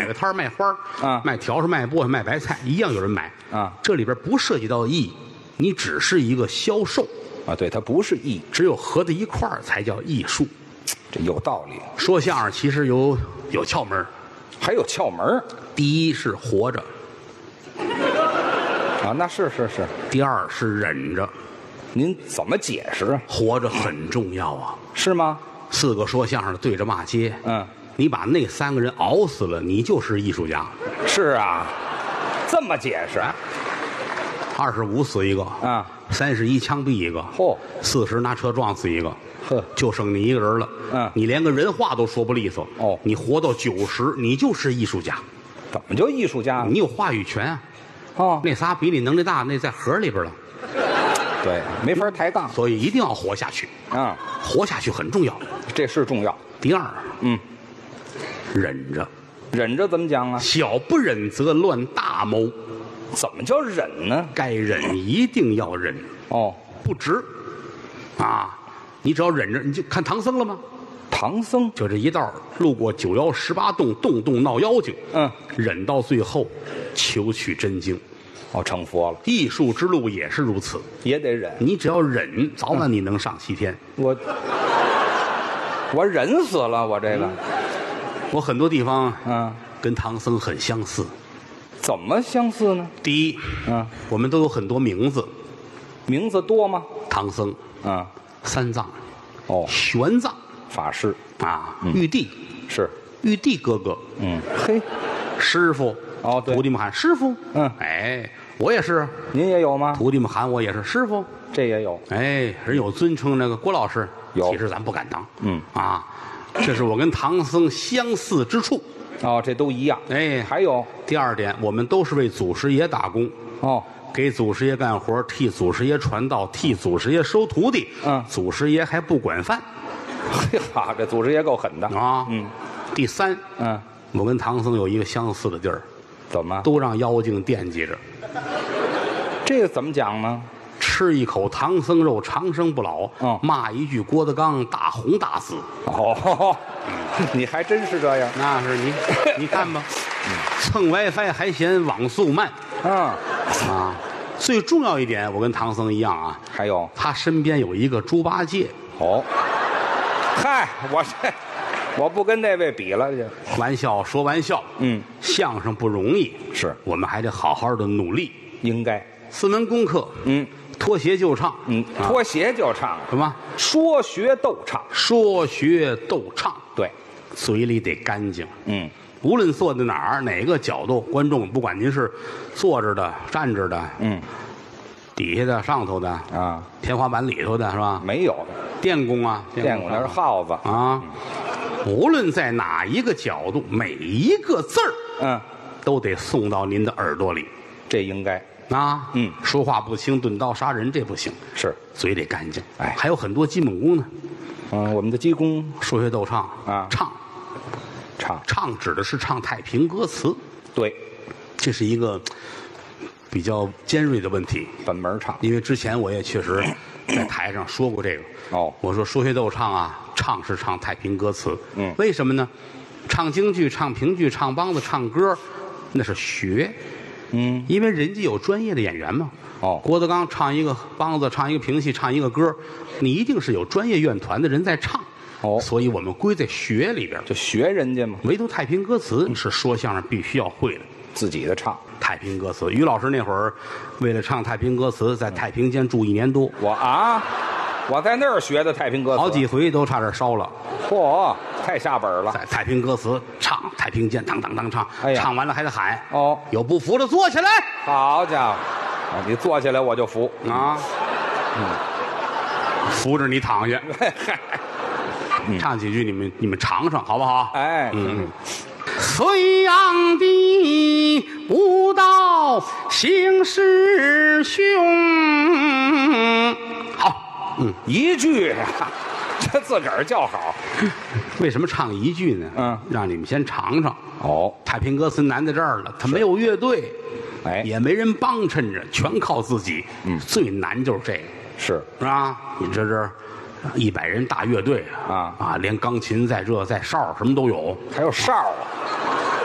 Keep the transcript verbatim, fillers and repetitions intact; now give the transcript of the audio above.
摆个摊儿卖花儿啊卖条是卖菠菜卖白菜，一样有人买啊。 这里边不涉及到艺，你只是一个销售啊，对，它不是艺， 只有合在一块儿才叫艺术。 这有道理。 说相声其实有有窍门儿， 还有窍门儿第一是活着， 啊，那是是是， 第二是忍着。 您怎么解释啊？ 活着很重要啊！ 是吗？ 四个说相声的对着骂街， 嗯， 你把那三个人熬死了，你就是艺术家。 是啊，这么解释二十五死一个， 啊？ 三十一枪毙一个， 嚯， 四十拿车撞死一个， 呵， 就剩你一个人了。 嗯你连个人话都说不利索。 哦你活到九十，你就是艺术家， 怎么就艺术家呢？ 你有话语权啊。 哦， 那仨比你能力大，那在盒里边了， 对，没法抬杠所以一定要活下去。 啊， 活下去很重要。 这是重要。 第二， 嗯， 忍着， 忍着怎么讲啊？ 小不忍则乱大谋。 怎么叫忍呢？ 该忍一定要忍， 哦， 不值啊！你只要忍着，你就看唐僧了吗？ 唐僧， 就这一道路过九妖十八洞，洞洞闹妖精， 嗯， 忍到最后，求取真经。 哦，成佛了， 艺术之路也是如此， 也得忍。 你只要忍，早晚你能上西天。 我我忍死了，我这个， 我很多地方嗯， 跟唐僧很相似。 怎么相似呢？ 第一， 嗯， 我们都有很多名字， 名字多吗？ 唐僧、 嗯， 三藏、 哦， 玄奘法师啊，玉帝、 是， 玉帝哥哥， 嗯，嘿， 师傅。 哦，对徒弟们喊师傅。 嗯哎，我也是。 您也有吗？ 徒弟们喊我也是师傅。 这也有， 哎，人有尊称那个郭老师， 有其实咱不敢当。 嗯啊，这是我跟唐僧相似之处。 哦，这都一样。 哎， 还有， 第二点，我们都是为祖师爷打工， 哦， 给祖师爷干活，替祖师爷传道，替祖师爷收徒弟。 嗯祖师爷还不管饭嘿哈，这祖师爷够狠的。 啊。 嗯第三， 嗯， 我跟唐僧有一个相似的地儿， 怎么？ 都让妖精惦记着。 这个怎么讲呢？ 吃一口唐僧肉，长生不老。 嗯骂一句郭德纲，大红大紫。 哦，你还真是这样。 那是你，你看吧，蹭 WiFi 还嫌网速慢嗯， 啊！最重要一点，我跟唐僧一样啊， 还有， 他身边有一个猪八戒。 哦，嗨，我这我不跟那位比了，这玩笑说玩笑， 嗯， 相声不容易， 是我们还得好好的努力。 应该。 四门功课， 嗯脱鞋就唱， 嗯， 啊脱鞋就唱， 什么？ 说学逗唱。 说学逗唱， 对， 嘴里得干净。 嗯， 无论坐在哪儿，哪个角度，观众不管您是坐着的、站着的， 嗯底下的、上头的， 啊， 天花板里头的是吧？ 没有电工啊， 见过那是耗子。 啊。无论在哪一个角度，每一个字儿嗯， 都得送到您的耳朵里这应该啊。 嗯， 说话不清，钝刀杀人这不行， 是。 嘴得干净。 哎还有很多基本功呢。 嗯，我们的鸡公说学逗唱啊唱唱， 唱指的是唱太平歌词， 对， 这是一个比较尖锐的问题。 本门唱。 因为之前我也确实在台上说过这个。 哦我说说学逗唱啊，唱是唱太平歌词。 嗯为什么呢？唱京剧、唱评剧、唱梆子、唱歌，那是学。 嗯， 因为人家有专业的演员嘛。 哦郭德纲唱一个梆子，唱一个评戏，唱一个歌，你一定是有专业乐团的人在唱。 哦所以我们归在学里边。 就学人家嘛， 唯独太平歌词是说相声必须要会的。 自己的唱。 太平歌词，于老师那会儿为了唱太平歌词，在太平间住一年多， 我啊，我在那儿学的太平歌词， 好几回都差点烧了。 嚯，太下本了。 在太平歌词唱太平间，当当当唱， 哎呀唱完了还得喊哦， 有不服的坐起来好家伙，啊你坐起来我就服。 啊！嗯，扶着你躺下， 嗯唱几句你们你们尝尝好不好？ 哎， 嗯，隋炀帝不道行师兄，好，嗯， 一句呀，这自个儿叫好。 为什么唱一句呢？ 嗯， 让你们先尝尝。 哦， 太平歌词难在这儿了，它没有乐队， 哎， 也没人帮衬着，全靠自己。 嗯最难就是这个， 是是吧？你这这一百人大乐队啊啊，连钢琴在这在哨什么都有， 还有哨啊，